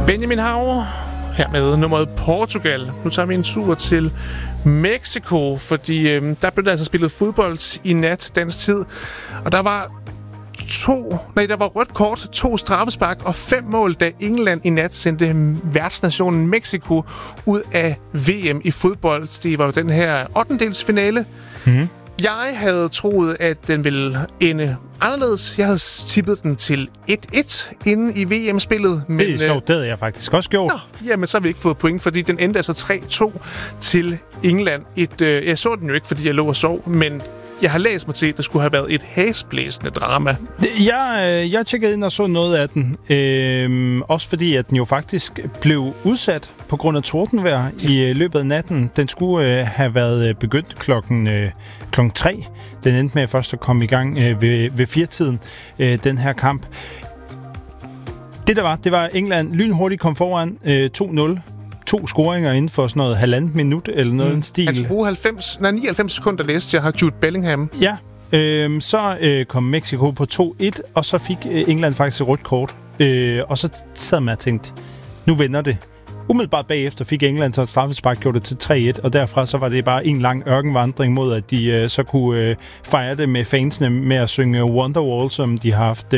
Benjamin Hav her med nummeret Portugal. Nu tager vi en tur til Mexico, fordi der blev der altså spillet fodbold i nat dansk tid. Og der var rødt kort, 2 straffespark og 5 mål, da England i nat sendte værtsnationen Mexico ud af VM i fodbold. Det var jo den her 8-delsfinale. Mm. Jeg havde troet, at den ville ende anderledes. Jeg havde tippet den til 1-1 inden i VM-spillet. Men, det er sjovt, det havde jeg faktisk også gjort. Jamen, så har vi ikke fået point, fordi den endte altså 3-2 til England. Jeg så den jo ikke, fordi jeg lå og sov, men jeg har læst mig til, at det skulle have været et hasblæsende drama. Jeg tjekkede ind og så noget af den. Også fordi, at den jo faktisk blev udsat på grund af tordenvejr i løbet af natten. Den skulle have været begyndt klokken 3. Den endte med først at komme i gang ved 4-tiden, den her kamp. Det var England lynhurtigt kom foran 2-0. 2 scoringer inden for sådan noget 1,5 minut eller noget en stil. Han skulle bruge 99 sekunder, læste jeg, har Jude Bellingham. Ja, så kom Mexico på 2-1, og så fik England faktisk et rødt kort. Og så sad man og tænkte, nu vender det. Umiddelbart bagefter fik England så et straffespark, gjorde det til 3-1, og derfra så var det bare en lang ørkenvandring mod, at de så kunne fejre det med fansene med at synge Wonderwall, som de har haft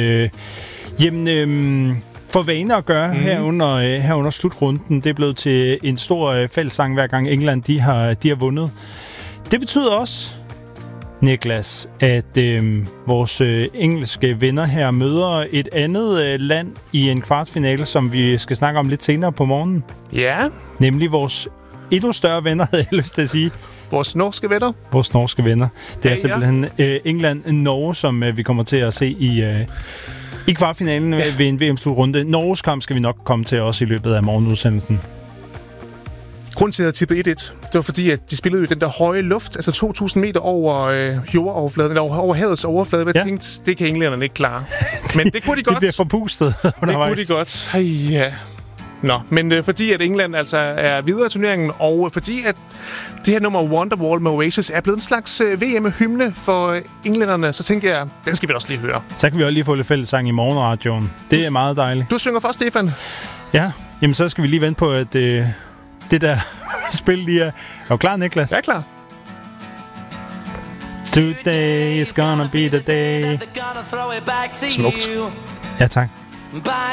for vane at gøre her under slutrunden. Det er blevet til en stor fællessang, hver gang England de har vundet. Det betyder også, Niklas, at vores engelske venner her møder et andet land i en kvartfinale, som vi skal snakke om lidt senere på morgenen. Ja. Nemlig vores endnu større venner, havde jeg lyst til at sige. Vores norske venner. Vores norske venner. Det er simpelthen England-Norge, som vi kommer til at se i kvartfinalen ved en VM-slutrunde. Norges kamp skal vi nok komme til også i løbet af morgenudsendelsen. Grunden til, at jeg tippede 1-1, det var fordi, at de spillede jo den der høje luft, altså 2.000 meter over jordoverfladen, eller over havets overflade. Jeg tænkte, det kan englænderne ikke klare. Men det kunne de godt. De bliver forpustet undervejs. Det kunne de godt. Ja. Nå, men fordi at England altså er videre i turneringen, og fordi at det her nummer Wonderwall med Oasis er blevet en slags VM-hymne for englænderne, så tænker jeg, den skal vi også lige høre. Så kan vi også lige få lidt fællessang i morgenradioen. Det er meget dejligt. Du synger først, Stefan. Ja, jamen så skal vi lige vente på, at det der spil lige er du klar, Niklas? Jeg er klar. Today is gonna be the day. Smukt. Ja, tak.